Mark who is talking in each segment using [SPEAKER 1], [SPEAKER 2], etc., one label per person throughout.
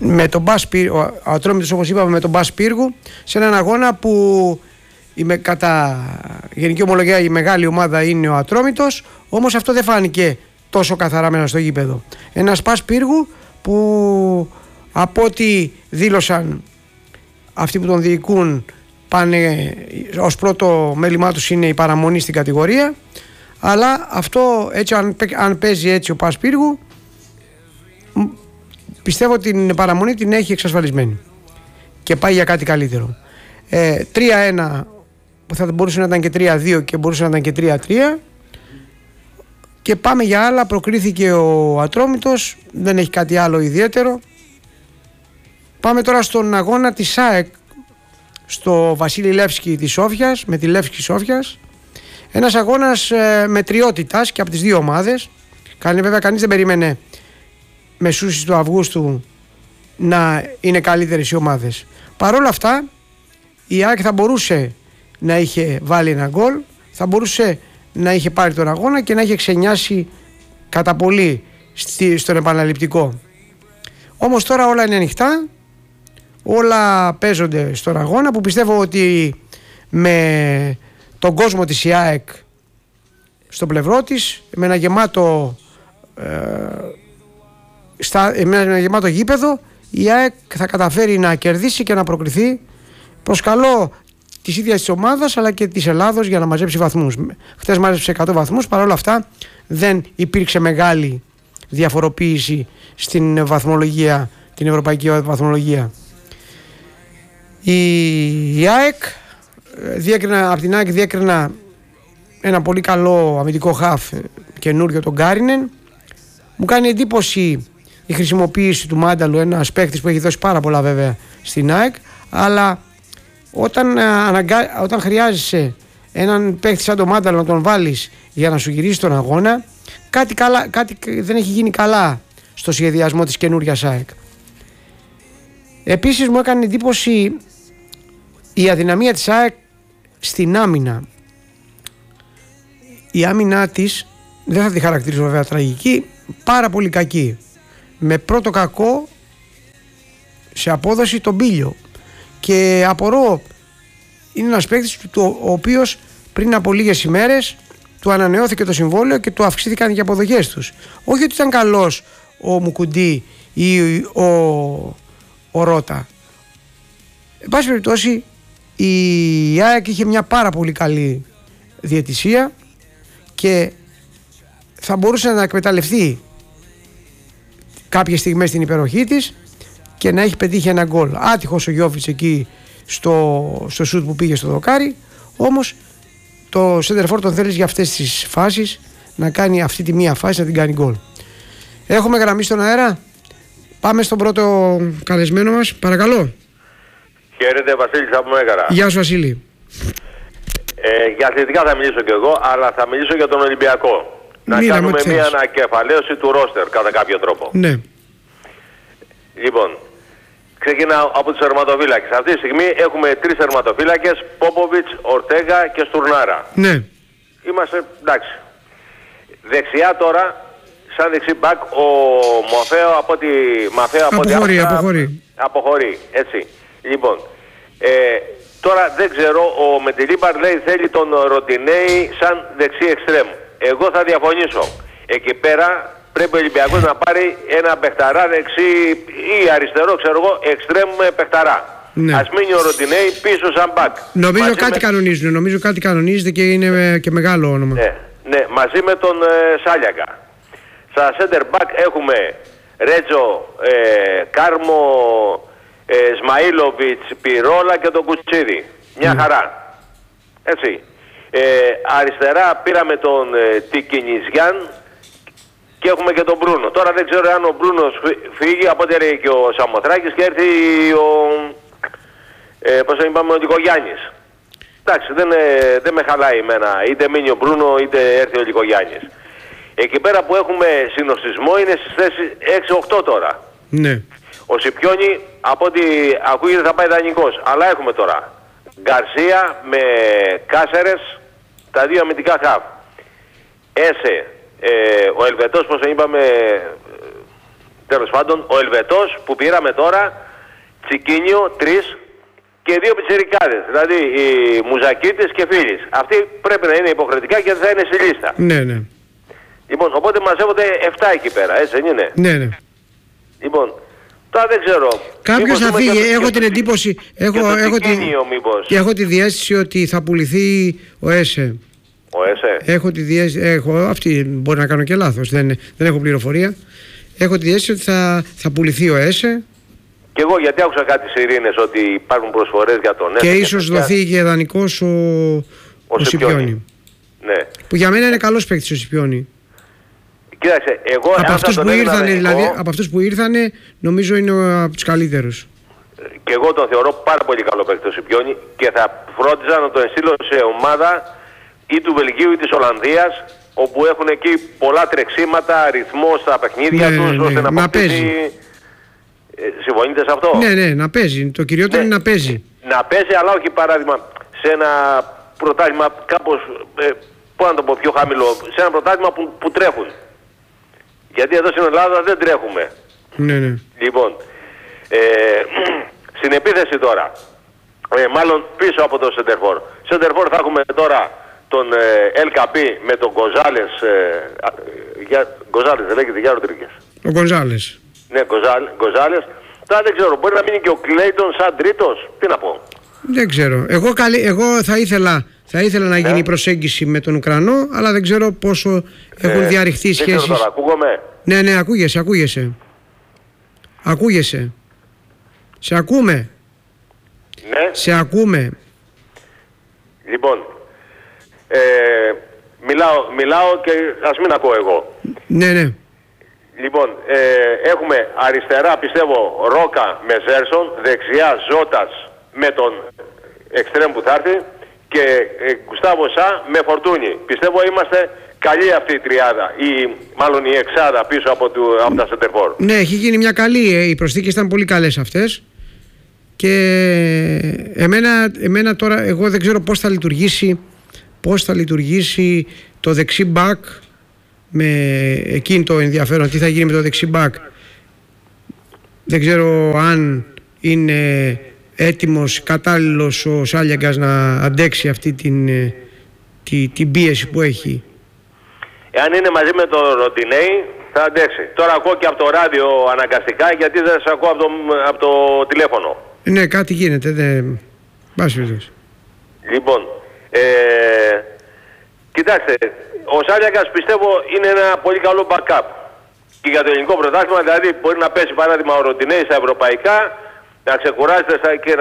[SPEAKER 1] με τον ο Ατρόμητος, όπως είπαμε, με τον Μπας Πύργου, σε έναν αγώνα που κατά γενική ομολογία η μεγάλη ομάδα είναι ο Ατρόμητος, όμως αυτό δεν φάνηκε τόσο καθαρά μέσα στο γήπεδο. Ένας Μπας Πύργου που από ό,τι δήλωσαν αυτοί που τον διοικούν, πάνε ως πρώτο μέλημά τους είναι η παραμονή στην κατηγορία, αλλά αυτό έτσι, αν παίζει έτσι ο Μπας Πύργου, πιστεύω ότι την παραμονή την έχει εξασφαλισμένη και πάει για κάτι καλύτερο. 3-1 που θα μπορούσε να ήταν και 3-2 και μπορούσε να ήταν και 3-3, και πάμε για άλλα. Προκρίθηκε ο Ατρόμητος, δεν έχει κάτι άλλο ιδιαίτερο. Πάμε τώρα στον αγώνα της ΑΕΚ στο Βασίλη Λεύσκι της Σόφιας, με τη Λεύσκι Σόφιας. Ένας αγώνας μετριότητας και από τις δύο ομάδες. Βέβαια κανείς δεν περίμενε μεσούσεις του Αυγούστου να είναι καλύτερες οι ομάδες. Παρ' όλα αυτά η ΑΕΚ θα μπορούσε να είχε βάλει ένα γκολ, θα μπορούσε να είχε πάρει τον αγώνα και να είχε ξενιάσει κατά πολύ στον επαναληπτικό. Όμως τώρα όλα είναι ανοιχτά, όλα παίζονται στον αγώνα, που πιστεύω ότι με τον κόσμο της η ΑΕΚ στο πλευρό της, με ένα γεμάτο με ένα γεμάτο γήπεδο, η ΑΕΚ θα καταφέρει να κερδίσει και να προκριθεί προς καλό της ίδιας της ομάδας αλλά και της Ελλάδος για να μαζέψει βαθμούς. Χθες μάζεψε 100 βαθμούς, παρόλα αυτά δεν υπήρξε μεγάλη διαφοροποίηση στην βαθμολογία, την ευρωπαϊκή βαθμολογία. Η ΑΕΚ από την ΑΕΚ διέκρινα ένα πολύ καλό αμυντικό χαφ καινούριο, τον Γκάρινεν. Μου κάνει εντύπωση η χρησιμοποίηση του Μάνταλου, ένας παίκτης που έχει δώσει πάρα πολλά βέβαια στην ΑΕΚ, αλλά όταν χρειάζεσαι έναν παίκτη σαν τον Μάνταλο να τον βάλεις για να σου γυρίσει τον αγώνα, κάτι δεν έχει γίνει καλά στο σχεδιασμό της καινούριας ΑΕΚ. Επίσης μου έκανε εντύπωση η αδυναμία της ΑΕΚ στην άμυνα. Η άμυνά της δεν θα τη χαρακτηρίσω βέβαια τραγική, πάρα πολύ κακή, με πρώτο κακό σε απόδοση τον Μπίλιο, και απορώ, είναι ένας παίκτης ο οποίος πριν από λίγες ημέρες του ανανεώθηκε το συμβόλαιο και του αυξήθηκαν οι αποδοχές τους. Όχι ότι ήταν καλός ο Μουκουντή ή ο Ρώτα. Εν πάση περιπτώσει η ΑΕΚ είχε μια πάρα πολύ καλή διαιτησία και θα μπορούσε να εκμεταλλευτεί κάποιες στιγμές την υπεροχή της και να έχει πετύχει ένα γκολ. Άτυχος ο Γιώβιτς εκεί στο σουτ που πήγε στο δοκάρι, όμως το σέντερφορ τον θέλεις για αυτές τις φάσεις, να κάνει αυτή τη μία φάση, να την κάνει γκολ. Έχουμε γραμμή στον αέρα. Πάμε στον πρώτο καλεσμένο μας, παρακαλώ.
[SPEAKER 2] Χαίρετε, Βασίλης από Μέγαρα.
[SPEAKER 1] Γεια σου, Βασίλη.
[SPEAKER 2] Για αθλητικά θα μιλήσω κι εγώ, αλλά θα μιλήσω για τον Ολυμπιακό. Να κάνουμε μια ανακεφαλαίωση του ρόστερ κατά κάποιο τρόπο.
[SPEAKER 1] Ναι.
[SPEAKER 2] Λοιπόν, ξεκινάω από τους τερματοφύλακες. Αυτή τη στιγμή έχουμε 3 τερματοφύλακες, Πόποβιτς, Ορτέγα και Στουρνάρα.
[SPEAKER 1] Ναι.
[SPEAKER 2] Είμαστε εντάξει. Δεξιά τώρα, σαν δεξί μπακ, ο Μαφέο από ό,τι αποχωρεί, έτσι. Λοιπόν, τώρα δεν ξέρω, ο Μεντιλίμπαρ λέει θέλει τον Ροντινέη σαν δεξί εξτρέμ. Εγώ θα διαφωνήσω. Εκεί πέρα πρέπει ο Ολυμπιακός να πάρει ένα παιχταρά δεξί ή αριστερό, ξέρω εγώ, εξτρέμ παιχταρά.
[SPEAKER 1] Ναι.
[SPEAKER 2] Ας μείνει ο Ροντινέη πίσω σαν μπακ.
[SPEAKER 1] Νομίζω κάτι κανονίζεται και είναι και μεγάλο όνομα.
[SPEAKER 2] Ναι, μαζί με τον Σάλιακα. Στα center back έχουμε Ρέτζο, Κάρμο, Σμαΐλοβιτς, Πυρόλα και τον Κουτσίδη. Μια χαρά. Έτσι. Αριστερά πήραμε τον Τικινιζιάν και έχουμε και τον Μπρούνο. Τώρα δεν ξέρω αν ο Μπρούνος φύγει, από ό,τι έλεγε και ο Σαμοθράκης, και έρθει ο Λικογιάννης. Εντάξει, δεν με χαλάει εμένα, είτε μείνει ο Μπρούνο είτε έρθει ο Λικογιάννης. Εκεί πέρα που έχουμε συνοστισμό είναι στις θέσεις 6-8 τώρα.
[SPEAKER 1] Ναι.
[SPEAKER 2] Ο Σιπιόνι, από ό,τι ακούγεται, θα πάει δανεικός. Αλλά έχουμε τώρα Γκαρσία με Κάσερες, τα δύο αμυντικά χαβ. Έσε, ο Ελβετός, όπως είπαμε, τέλος πάντων, ο Ελβετός που πήραμε τώρα, Τσικίνιο, 3 και 2 πιτσιρικάδες, δηλαδή οι Μουζακίτης και Φίλης. Αυτοί πρέπει να είναι υποχρεωτικά και δεν θα είναι στη λίστα.
[SPEAKER 1] Ναι, ναι.
[SPEAKER 2] Λοιπόν, οπότε μαζεύονται 7 εκεί πέρα, έτσι δεν είναι?
[SPEAKER 1] Ναι, ναι.
[SPEAKER 2] Λοιπόν, τώρα δεν ξέρω.
[SPEAKER 1] Κάποιος θα φύγει, έχω την εντύπωση, έχω τη διαίσθηση ότι θα πουληθεί ο ΕΣΕ.
[SPEAKER 2] Ο ΕΣΕ.
[SPEAKER 1] Έχω τη διαίσθηση, αυτή μπορεί να κάνω και λάθος, δεν έχω πληροφορία. Έχω τη διαίσθηση ότι θα πουληθεί ο ΕΣΕ.
[SPEAKER 2] Και εγώ γιατί άκουσα κάτι σε ειρήνες ότι υπάρχουν προσφορές για τον ΕΣΕ.
[SPEAKER 1] Και ίσως δοθεί και δανεικός ο Σιπιόνι.
[SPEAKER 2] Ναι.
[SPEAKER 1] Που για μένα είναι καλός παίκτης ο Σιπιόνι.
[SPEAKER 2] Κοίταξε, εγώ
[SPEAKER 1] από αυτούς που ήρθανε, νομίζω είναι από τους καλύτερους.
[SPEAKER 2] Και εγώ τον θεωρώ πάρα πολύ καλό παίκτη το Σιπιόνι και θα φρόντιζα να τον στείλω σε ομάδα ή του Βελγίου ή της Ολλανδίας, όπου έχουν εκεί πολλά τρεξίματα, ρυθμό στα παιχνίδια τους, ώστε να παίζει. Συμφωνείτε σε αυτό?
[SPEAKER 1] Ναι, να παίζει. Το κυριότερο είναι να παίζει.
[SPEAKER 2] Να παίζει, αλλά όχι παράδειγμα σε ένα πρωτάθλημα κάπως, πώς να το πω, πιο χαμηλό, σε ένα πρωτάθλημα που τρέχουν. Γιατί εδώ στην Ελλάδα δεν τρέχουμε.
[SPEAKER 1] Ναι.
[SPEAKER 2] Λοιπόν, στην επίθεση τώρα, μάλλον πίσω από το Σεντερφόρ. Σεντερφόρ θα έχουμε τώρα τον LKP με τον Γκοζάλες. Γκοζάλες δεν λέγεται, για Ροντρίγκες.
[SPEAKER 1] Ο Γκοζάλες.
[SPEAKER 2] Ναι, Γκοζάλες. Τώρα δεν ξέρω, μπορεί να μείνει και ο Κλέιτον σαν τρίτος. Τι να πω.
[SPEAKER 1] Δεν ξέρω. Εγώ θα ήθελα να γίνει η προσέγγιση με τον Ουκρανό, αλλά δεν ξέρω πόσο έχουν διαρριχθεί οι σχέσεις.
[SPEAKER 2] Δεν ξέρω τώρα, ακούγομαι.
[SPEAKER 1] Ναι, ακούγεσαι. Σε ακούμε.
[SPEAKER 2] Ναι.
[SPEAKER 1] Σε ακούμε.
[SPEAKER 2] Λοιπόν, μιλάω και ας μην ακούω εγώ.
[SPEAKER 1] Ναι.
[SPEAKER 2] Λοιπόν, έχουμε αριστερά πιστεύω Ρόκα με Ζέρσον, δεξιά Ζώτας με τον εξτρέμ που θα έρθει και Γκουστάβο Σα με Φορτούνι. Πιστεύω είμαστε καλή αυτή η τριάδα ή μάλλον η εξάδα πίσω από τα Σεντερφόρ. Ναι,
[SPEAKER 1] έχει γίνει μια καλή, οι προσθήκες ήταν πολύ καλές αυτές και εμένα τώρα εγώ δεν ξέρω πώς θα λειτουργήσει το δεξί μπακ με εκείνη το ενδιαφέρον, τι θα γίνει με το δεξί μπακ. Δεν ξέρω αν είναι έτοιμος, κατάλληλος ο Σάλιαγκας να αντέξει αυτή την πίεση που έχει.
[SPEAKER 2] Εάν είναι μαζί με τον Ροντινέη θα αντέξει. Τώρα ακούω και από το ράδιο αναγκαστικά, γιατί δεν σας ακούω από το τηλέφωνο.
[SPEAKER 1] Ναι, κάτι γίνεται, δεν...
[SPEAKER 2] Λοιπόν, κοιτάξτε, ο Σάλιαγκας πιστεύω είναι ένα πολύ καλό backup και για το ελληνικό πρωτάθλημα, δηλαδή μπορεί να πέσει παράδειγμα ο Ροντινέη στα ευρωπαϊκά, να ξεκουράζεται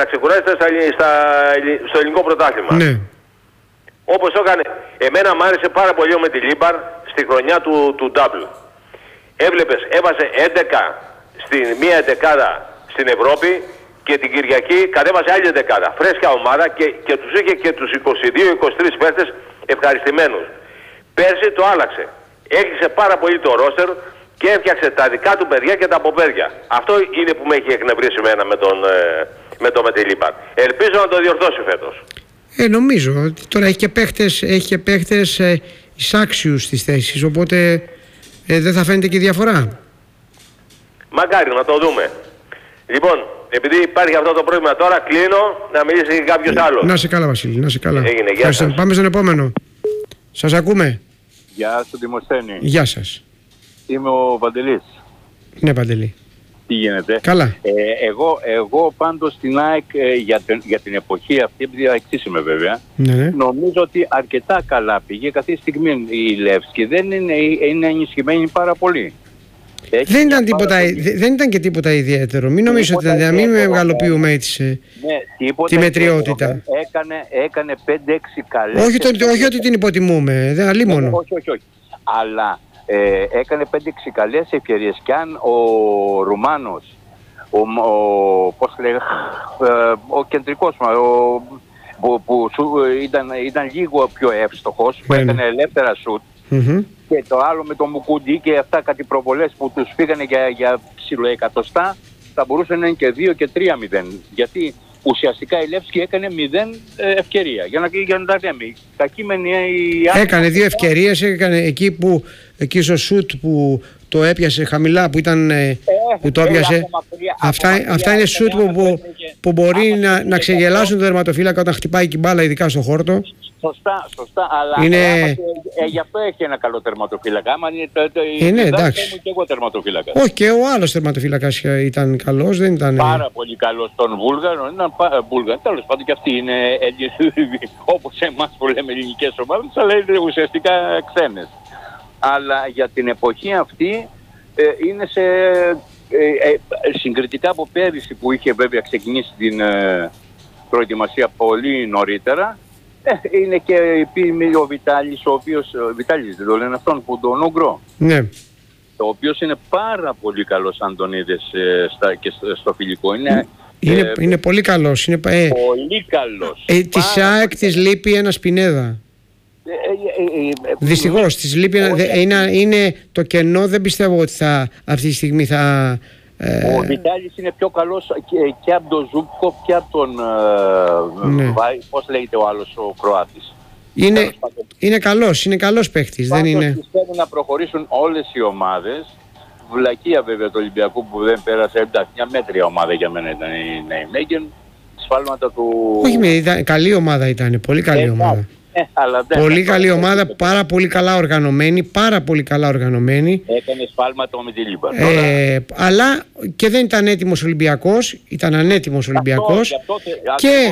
[SPEAKER 2] στο ελληνικό πρωτάθλημα.
[SPEAKER 1] Ναι.
[SPEAKER 2] Όπως το έκανε, εμένα μου άρεσε πάρα πολύ ο Μεντιλίμπαρ στη χρονιά του Double. Έβλεπες, έβαζε 11 στην μία εντεκάδα στην Ευρώπη και την Κυριακή κατέβασε άλλη εντεκάδα. Φρέσκια ομάδα και τους είχε και τους 22-23 παίχτες ευχαριστημένους. Πέρσι το άλλαξε. Έκλεισε πάρα πολύ το ρόστερ και έφτιαξε τα δικά του παιδιά και τα αποπαίδια. Αυτό είναι που με έχει εκνευρίσει εμένα με τον Μεντιλίμπαρ. Ελπίζω να το διορθώσει φέτος.
[SPEAKER 1] Νομίζω ότι τώρα έχει και παίχτες εισάξιους στις θέσεις, οπότε δεν θα φαίνεται και η διαφορά.
[SPEAKER 2] Μακάρι να το δούμε. Λοιπόν, επειδή υπάρχει αυτό το πρόβλημα τώρα, κλείνω να μιλήσει και κάποιος άλλος.
[SPEAKER 1] Να σε καλά, Βασίλη, να σε καλά.
[SPEAKER 2] Έγινε, γεια σας.
[SPEAKER 1] Πάμε στον επόμενο. Σας ακούμε.
[SPEAKER 3] Γεια σου, Δημοσθένη.
[SPEAKER 1] Γεια σας.
[SPEAKER 3] Είμαι ο Παντελής.
[SPEAKER 1] Ναι, Παντελή.
[SPEAKER 3] Τι γίνεται?
[SPEAKER 1] Καλά.
[SPEAKER 3] Εγώ πάντως στην ΑΕΚ για την εποχή αυτή, επειδή αεξής είμαι βέβαια,
[SPEAKER 1] ναι.
[SPEAKER 3] Νομίζω ότι αρκετά καλά πήγε. Κάθε στιγμή η Λεύσκη δεν είναι ενισχυμένη πάρα πολύ.
[SPEAKER 1] Δεν ήταν και τίποτα ιδιαίτερο. Μην νομίζω ότι να μην μεγαλοποιούμε έτσι τη μετριότητα.
[SPEAKER 3] Έκανε 5-6 καλές.
[SPEAKER 1] Όχι ότι την υποτιμούμε, δεν αλίμονο.
[SPEAKER 3] Όχι. Αλλά έκανε 5-6 καλές ευκαιρίες και αν ο Ρουμάνος, ο κεντρικός που ήταν λίγο πιο εύστοχος, που έκανε ελεύθερα σουτ, και το άλλο με τον Μουκούντι και αυτά κάτι προβολές που τους πήγανε για ψηλό εκατοστά, θα μπορούσε να είναι και 2 και 3-0. Γιατί ουσιαστικά η Λεύσκη έκανε 0 ευκαιρία. Για να τα λέμε.
[SPEAKER 1] Έκανε 2 ευκαιρίες, έκανε εκεί στο σουτ που το έπιασε χαμηλά που ήταν. Που το έπιασε. Αυτά είναι σουτ που μπορεί να ξεγελάσουν τον τερματοφύλακα όταν χτυπάει την μπάλα, ειδικά στο χόρτο.
[SPEAKER 3] Σωστά, αλλά γι' αυτό έχει ένα καλό τερματοφύλακα. Άμα είναι
[SPEAKER 1] εντάξει.
[SPEAKER 3] Και εγώ τερματοφύλακα.
[SPEAKER 1] Όχι, και ο άλλος τερματοφύλακας ήταν καλός, δεν ήταν.
[SPEAKER 3] Πάρα πολύ καλός των Βούλγαρων. Τέλος πάντων και αυτοί είναι όπως εμάς που λέμε ελληνικές ομάδες, αλλά είναι ουσιαστικά ξένες. Αλλά για την εποχή αυτή είναι σε συγκριτικά από πέρυσι που είχε βέβαια ξεκινήσει την προετοιμασία πολύ νωρίτερα. Είναι και ο Βιτάλης, ο οποίος. Βιτάλης δεν το λένε αυτόν που τον Ούγκρο.
[SPEAKER 1] Ναι.
[SPEAKER 3] Ο οποίος είναι πάρα πολύ καλός, αν τον είδες και στο φιλικό.
[SPEAKER 1] Είναι πολύ καλός.
[SPEAKER 3] Πολύ καλός.
[SPEAKER 1] Της ΑΕΚ της λείπει ένα Σπινέδα. Δυστυχώς της λείπει είναι το κενό. Δεν πιστεύω ότι αυτή τη στιγμή θα.
[SPEAKER 3] Ο Βιτάλης είναι πιο καλός και από τον Ζούμπκοφ και από τον πώς λέγεται ο άλλος ο Κροάτης.
[SPEAKER 1] Είναι καλός παίχτης. Δεν είναι.
[SPEAKER 3] Πιστεύω να προχωρήσουν όλες οι ομάδες. Βλακεία βέβαια του Ολυμπιακού που δεν πέρασε. Εντάξει, μια μέτρια ομάδα για μένα ήταν η Νέιμέγεν. Σφάλματα του.
[SPEAKER 1] Όχι, καλή ομάδα ήταν. Πολύ καλή ομάδα. Πολύ καλή ομάδα, πάρα πολύ καλά οργανωμένη. Έκανε
[SPEAKER 3] σφάλματα με τη Λίμπα.
[SPEAKER 1] Αλλά και δεν ήταν έτοιμος Ολυμπιακός, ήταν ανέτοιμος Ολυμπιακός. Και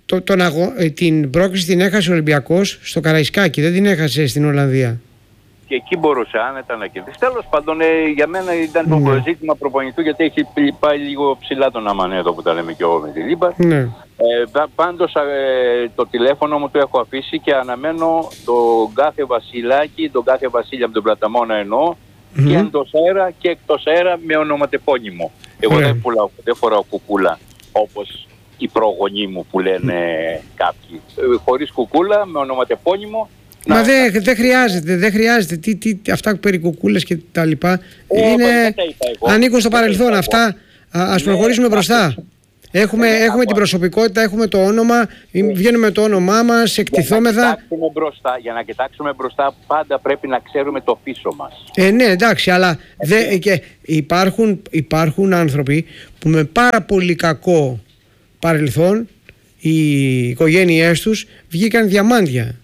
[SPEAKER 1] την πρόκριση την έχασε ο Ολυμπιακός στο Καραϊσκάκι, δεν την έχασε στην Ολλανδία.
[SPEAKER 3] Και εκεί μπορούσε άνετα να κερδίσει. Τέλος πάντων, για μένα ήταν το ζήτημα προπονητού, γιατί έχει πάει λίγο ψηλά τον Αμανέδο που τα λέμε και εγώ με τη Λίμπα.
[SPEAKER 1] Ναι.
[SPEAKER 3] Πάντως το τηλέφωνο μου το έχω αφήσει και αναμένω τον κάθε Βασιλάκη, τον κάθε Βασίλη από τον Πλαταμόνα εννοώ, και εντός αέρα και εκτός αέρα με ονοματεπώνυμο. Εγώ δεν φοράω κουκούλα όπως οι προγονείς μου που λένε κάποιοι. Χωρίς κουκούλα, με ονοματεπώνυμο.
[SPEAKER 1] Μα δεν χρειάζεται. Αυτά περί κουκούλες και τα λοιπά ανήκουν στο παρελθόν. Αυτά ας προχωρήσουμε μπροστά. Έχουμε την προσωπικότητα, έχουμε το όνομα, βγαίνουμε το όνομά μας, εκτιθόμεθα.
[SPEAKER 3] Για να κοιτάξουμε μπροστά πάντα πρέπει να ξέρουμε το πίσω μας.
[SPEAKER 1] Ναι, εντάξει, αλλά και υπάρχουν άνθρωποι που με πάρα πολύ κακό παρελθόν οι οικογένειές τους βγήκαν διαμάντια.